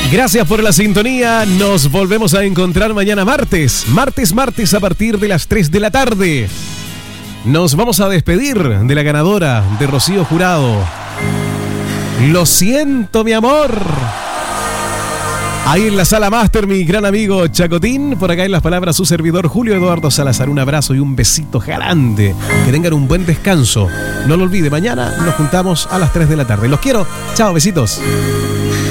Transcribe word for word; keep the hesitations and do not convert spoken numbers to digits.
Gracias por la sintonía. Nos volvemos a encontrar mañana martes. Martes, martes a partir de las tres de la tarde. Nos vamos a despedir de la ganadora de Rocío Jurado. Lo siento, mi amor. Ahí en la sala máster, mi gran amigo Chacotín. Por acá en las palabras su servidor Julio Eduardo Salazar. Un abrazo y un besito grande. Que tengan un buen descanso. No lo olvide, mañana nos juntamos a las tres de la tarde. Los quiero. Chao, besitos.